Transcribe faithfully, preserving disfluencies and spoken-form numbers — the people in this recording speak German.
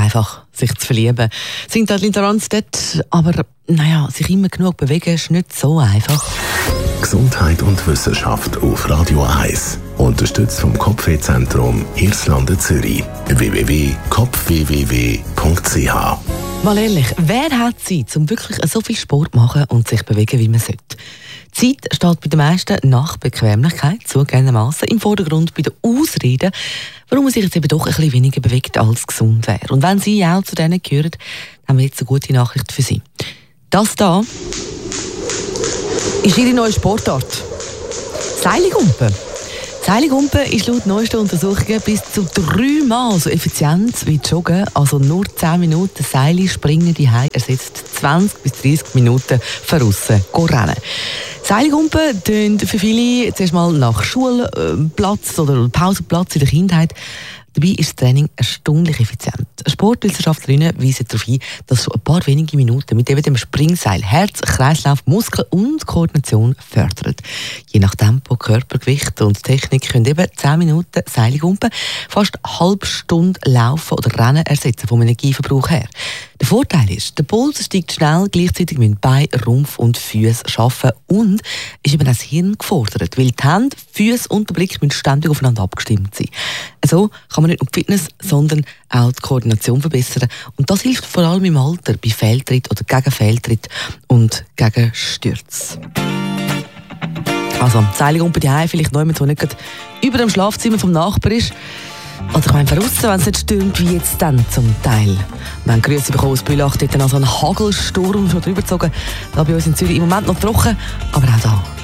einfach, sich zu verlieben. Singt Linda Ronstadt, aber naja, sich immer genug bewegen ist nicht so einfach. Gesundheit und Wissenschaft auf Radio eins. Unterstützt vom Kopfwehzentrum Irlande Zürich. w w w punkt kopf w w w punkt c h. Mal ehrlich, wer hat Zeit, um wirklich so viel Sport zu machen und sich bewegen, wie man sollte? Zeit steht bei den meisten nach Bequemlichkeit, zugegebenermassen, im Vordergrund bei den Ausreden, warum man sich jetzt eben doch ein bisschen weniger bewegt, als gesund wäre. Und wenn Sie auch zu denen gehören, haben wir jetzt eine gute Nachricht für Sie. Das hier ist Ihre neue Sportart. Seilgumpen. Seilgumpen ist laut neuesten Untersuchungen bis zu dreimal so effizient wie Joggen. Also nur zehn Minuten Seile springen die Hause ersetzt zwanzig bis dreißig Minuten voraus rennen. Seilgumpen tönt für viele zuerst mal nach Schulplatz oder Pausenplatz in der Kindheit. Dabei ist das Training erstaunlich effizient. Sportwissenschaftlerinnen weisen darauf hin, dass schon ein paar wenige Minuten mit eben dem Springseil Herz, Kreislauf, Muskel und Koordination fördern. Je nach Tempo, Körpergewicht und Technik können eben zehn Minuten Seilgumpen fast eine halbe Stunde Laufen oder Rennen ersetzen vom Energieverbrauch her. Der Vorteil ist, der Puls steigt schnell, gleichzeitig müssen Beine, Rumpf und Füße arbeiten und ist eben auch das Hirn gefordert, weil die Hände, Füße und der Blick müssen ständig aufeinander abgestimmt sein. So kann man nicht nur die Fitness, sondern auch die Koordination verbessern. Und das hilft vor allem im Alter, bei Fehltritt oder gegen Fehltritt und gegen Stürze. Also, Seilgumpen daheim, vielleicht noch jemand, der nicht über dem Schlafzimmer vom Nachbar ist. Oder ich meine, draussen, wenn es nicht stürmt, wie jetzt dann zum Teil. Wir haben Grüße bekommen aus Bülach, dort dann also einen Hagelsturm schon drüber gezogen. Da bei uns in Zürich im Moment noch trocken, aber auch da